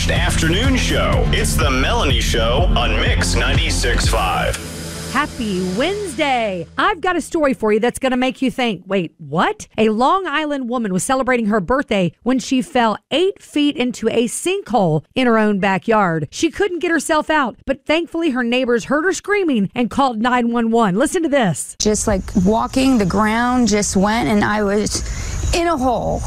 first afternoon show. It's the Melanie Show on Mix 96.5. Happy Wednesday. I've got a story for you that's going to make you think, wait, what? A Long Island woman was celebrating her birthday when she fell 8 feet into a sinkhole in her own backyard. She couldn't get herself out, but thankfully her neighbors heard her screaming and called 911. Listen to this. Just like walking, the ground just went and I was in a hole.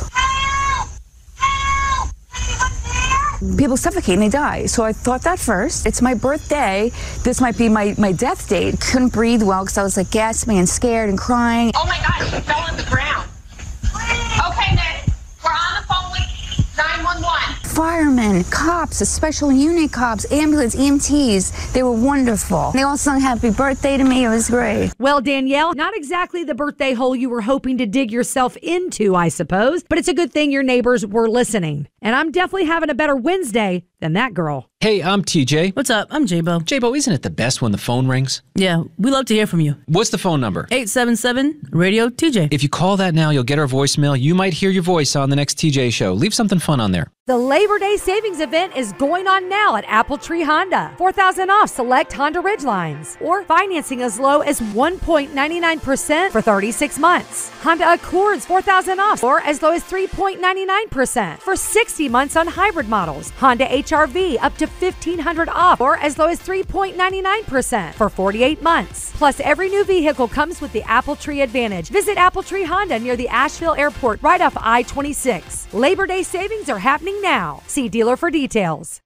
People suffocate and they die. So I thought that first. It's my birthday. This might be my death date. Couldn't breathe well because I was like gasping and scared and crying. Oh my God, she fell on the ground. Okay, Nick, we're on the phone with 911. Firemen, cops, a special unit cops, ambulance, EMTs. They were wonderful. They all sung happy birthday to me. It was great. Well, Danielle, not exactly the birthday hole you were hoping to dig yourself into, I suppose, but it's a good thing your neighbors were listening. And I'm definitely having a better Wednesday than that girl. Hey, I'm TJ. What's up? I'm J-Bo. J-Bo, isn't it the best when the phone rings? Yeah, we love to hear from you. What's the phone number? 877-RADIO-TJ. If you call that now, you'll get our voicemail. You might hear your voice on the next TJ show. Leave something fun on there. The Labor Day savings event is going on now at Apple Tree Honda. $4,000 off select Honda Ridgelines, or financing as low as 1.99% for 36 months. Honda Accords $4,000 off, or as low as 3.99% for 60 months on hybrid models. Honda HR-V up to $1,500 off, or as low as 3.99% for 48 months. Plus, every new vehicle comes with the Apple Tree Advantage. Visit Apple Tree Honda near the Asheville Airport right off I-26. Labor Day savings are happening now. See dealer for details.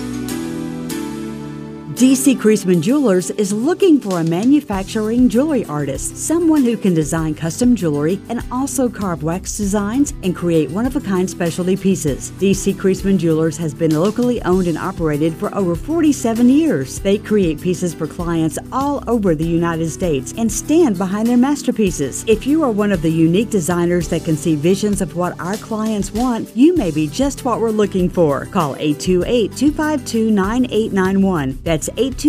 DC Creasman Jewelers is looking for a manufacturing jewelry artist, someone who can design custom jewelry and also carve wax designs and create one-of-a-kind specialty pieces. DC Creasman Jewelers has been locally owned and operated for over 47 years. They create pieces for clients all over the United States and stand behind their masterpieces. If you are one of the unique designers that can see visions of what our clients want, you may be just what we're looking for. Call 828-252-9891. That's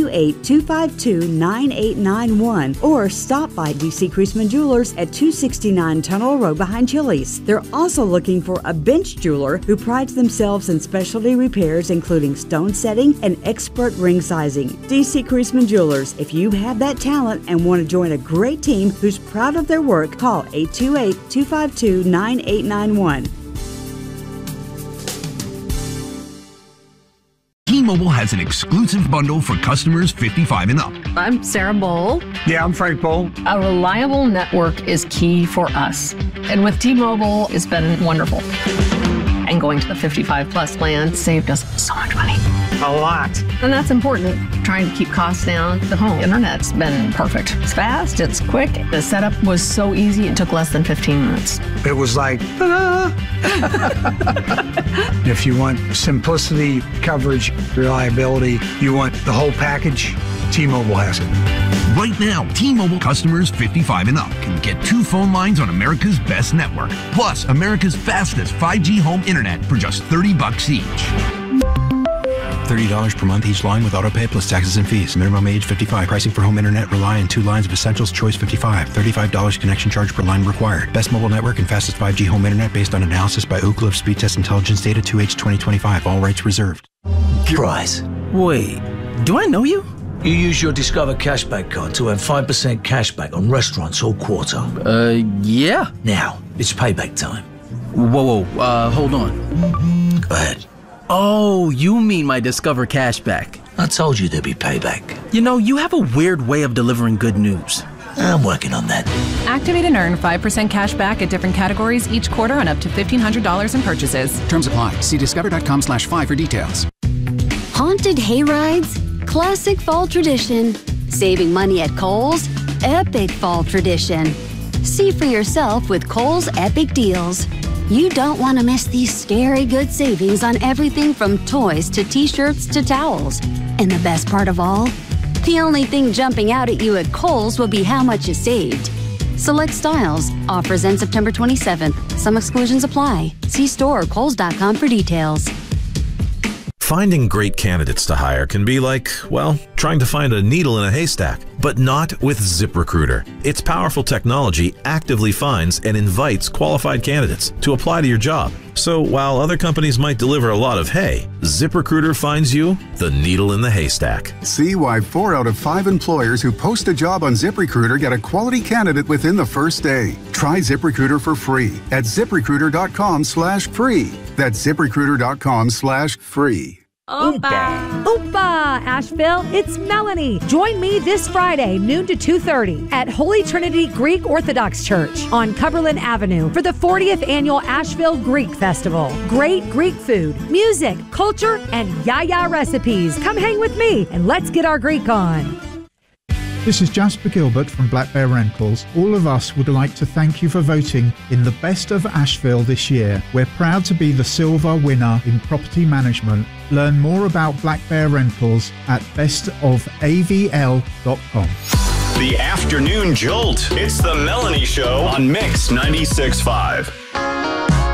828-252-9891, or stop by DC Creasman Jewelers at 269 Tunnel Road behind Chili's. They're also looking for a bench jeweler who prides themselves in specialty repairs including stone setting and expert ring sizing. DC Creasman Jewelers, if you have that talent and want to join a great team who's proud of their work, call 828-252-9891. T-Mobile has an exclusive bundle for customers 55 and up. I'm Sarah Bowl. Yeah, I'm Frank Bowl. A reliable network is key for us. And with T-Mobile, it's been wonderful. And going to the 55 plus plan saved us so much money. A lot. And that's important. Trying to keep costs down. The home internet's been perfect. It's fast, it's quick. The setup was so easy, it took less than 15 minutes. It was like, ta-da! If you want simplicity, coverage, reliability, you want the whole package, T-Mobile has it. Right now, T-Mobile customers 55 and up can get 2 phone lines on America's best network, plus America's fastest 5G home internet for just $30 each. $30 per month each line with autopay plus taxes and fees. Minimum age 55. Pricing for home internet rely on 2 lines of Essentials Choice 55. $35 connection charge per line required. Best mobile network and fastest 5G home internet based on analysis by Ookla of Speed Test Intelligence data 2H 2025. All rights reserved. Price. Wait, do I know you? You use your Discover Cashback card to earn 5% cashback on restaurants all quarter. Yeah. Now, it's payback time. Whoa, hold on. Go ahead. Oh, you mean my Discover Cashback. I told you there'd be payback. You know, you have a weird way of delivering good news. I'm working on that. Activate and earn 5% cash back at different categories each quarter on up to $1,500 in purchases. Terms apply. See discover.com/5 for details. Haunted hay rides? Classic fall tradition. Saving money at Kohl's? Epic fall tradition. See for yourself with Kohl's Epic Deals. You don't want to miss these scary good savings on everything from toys to t-shirts to towels. And the best part of all? The only thing jumping out at you at Kohl's will be how much you saved. Select styles. Offers end September 27th. Some exclusions apply. See store or kohls.com for details. Finding great candidates to hire can be like, well, trying to find a needle in a haystack, but not with ZipRecruiter. Its powerful technology actively finds and invites qualified candidates to apply to your job. So while other companies might deliver a lot of hay, ZipRecruiter finds you the needle in the haystack. See why 4 out of 5 employers who post a job on ZipRecruiter get a quality candidate within the first day. Try ZipRecruiter for free at ZipRecruiter.com/free. That's ZipRecruiter.com/free. Oompa! Oompa! Asheville, it's Melanie. Join me this Friday, noon to 2:30 at Holy Trinity Greek Orthodox Church on Cumberland Avenue for the 40th Annual Asheville Greek Festival. Great Greek food, music, culture, and yaya recipes. Come hang with me and let's get our Greek on. This is Jasper Gilbert from Black Bear Rentals. All of us would like to thank you for voting in the Best of Asheville this year. We're proud to be the silver winner in property management. Learn more about Black Bear Rentals at bestofavl.com. The Afternoon Jolt. It's the Melanie Show on Mix 96.5.